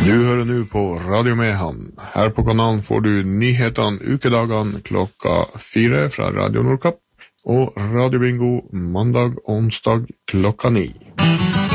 Du hører nå på Radio Mehamn. Her på kanalen får du nyhetene ukedagene klokka 4 fra Radio Nordkapp og Radio Bingo mandag og onsdag klokka 9.